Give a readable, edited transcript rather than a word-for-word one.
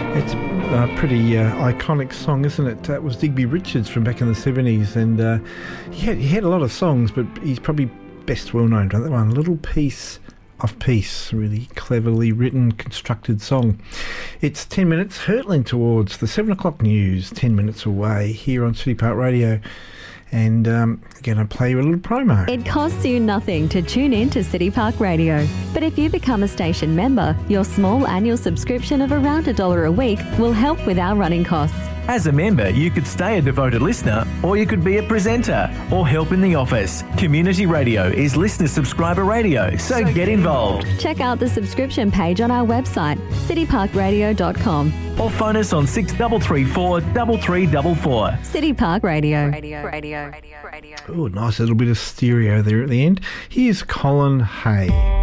It's a pretty iconic song, isn't it? That was Digby Richards from back in the 70s, and he had a lot of songs, but he's probably best well known for that one, Little Piece of Peace. Really cleverly written, constructed song. It's 10 minutes hurtling towards the 7 o'clock news, 10 minutes away here on City Park Radio. And going to play you a little promo. It costs you nothing to tune in to City Park Radio. But if you become a station member, your small annual subscription of around $1 a week will help with our running costs. As a member, you could stay a devoted listener, or you could be a presenter, or help in the office. Community radio is listener subscriber radio, so get involved. Check out the subscription page on our website, cityparkradio.com. Or phone us on 6334 3344. City Park Radio. Oh, nice little bit of stereo there at the end. Here's Colin Hay.